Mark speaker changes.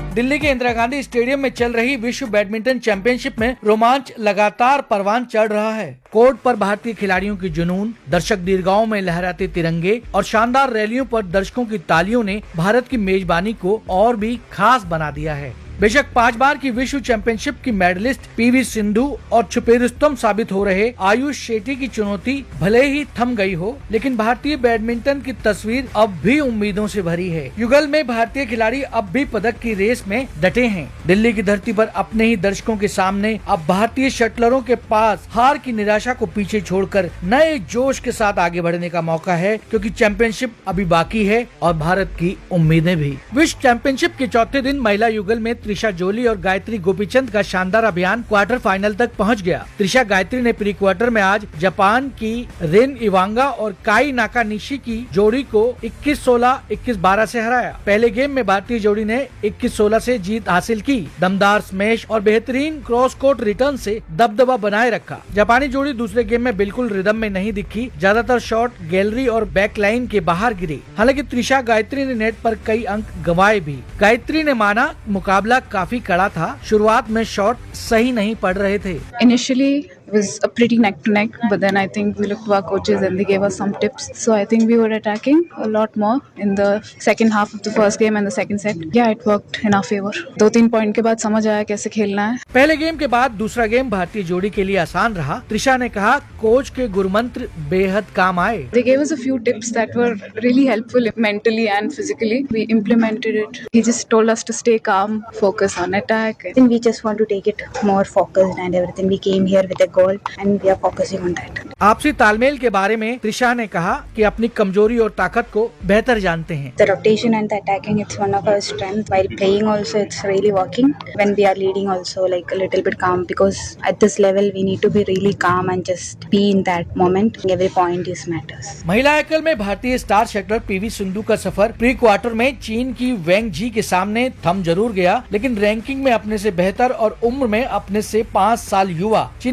Speaker 1: दिल्ली के इंदिरा गांधी स्टेडियम में चल रही विश्व बैडमिंटन चैंपियनशिप में रोमांच लगातार परवान चढ़ रहा है। कोर्ट पर भारतीय खिलाड़ियों की जुनून, दर्शक दीर्घाओं में लहराते तिरंगे और शानदार रैलियों पर दर्शकों की तालियों ने भारत की मेजबानी को और भी खास बना दिया है। बेशक 5 बार की विश्व चैंपियनशिप की मेडलिस्ट पीवी सिंधु और छुपे रुस्तम साबित हो रहे आयुष शेट्टी की चुनौती भले ही थम गई हो, लेकिन भारतीय बैडमिंटन की तस्वीर अब भी उम्मीदों से भरी है। युगल में भारतीय खिलाड़ी अब भी पदक की रेस में डटे हैं। दिल्ली की धरती पर अपने ही दर्शकों के सामने अब भारतीय शटलरों के पास हार की निराशा को पीछे छोड़कर नए जोश के साथ आगे बढ़ने का मौका है, क्योंकि चैंपियनशिप अभी बाकी है और भारत की उम्मीदें भी। विश्व चैंपियनशिप के चौथे दिन महिला युगल में त्रिशा जोली और गायत्री गोपीचंद का शानदार अभियान क्वार्टर फाइनल तक पहुंच गया। त्रिशा गायत्री ने प्री क्वार्टर में आज जापान की रेन इवांगा और काई नाकानिशी की जोड़ी को 21-16, 21-12 से हराया। पहले गेम में भारतीय जोड़ी ने 21-16 से जीत हासिल की। दमदार स्मैश और बेहतरीन क्रॉस कोर्ट रिटर्न से दबदबा बनाए रखा। जापानी जोड़ी दूसरे गेम में बिल्कुल रिदम में नहीं दिखी। ज्यादातर शॉट गैलरी और बैक लाइन के बाहर गिरे। हालांकि त्रिशा गायत्री ने नेट पर कई अंक गंवाए भी। गायत्री ने माना मुकाबला काफी कड़ा था। शुरुआत में शॉट सही नहीं पड़ रहे थे।
Speaker 2: Initially it was a pretty neck to neck, but then I think we looked to our coaches and they gave us some tips. So I think we were attacking a lot more in the second half of the first game and the second set. Yeah, it worked in our favor. 2-3 point के बाद समझ आया कैसे खेलना है।
Speaker 1: पहले game के बाद दूसरा गेम भारतीय जोड़ी के लिए आसान रहा। त्रिशा ने कहा कोच के गुरुमंत्र बेहद काम आए।
Speaker 2: They gave us a few tips that were really helpful mentally and physically. We implemented it. He just told us to stay calm, focus on attack.
Speaker 3: I think we just want to take it more focused and everything. We came here with a goal and we are focusing on that.
Speaker 1: आपसी तालमेल के बारे में त्रिशा ने कहा कि अपनी कमजोरी और ताकत को बेहतर जानते हैं।
Speaker 3: The rotation and the attacking, it's one of our strengths. While playing also, it's really working. When we are leading also, like a little bit calm, because at this level we need to be really calm and just be in that moment. Every point is matters.
Speaker 1: महिला एकल में भारतीय star shuttler PV Sindhu का सफर pre quarter में चीन की वेंग जी के सामने थम जरूर गया, लेकिन रैंकिंग में अपने से बेहतर और उम्र में अपने से 5 साल युवा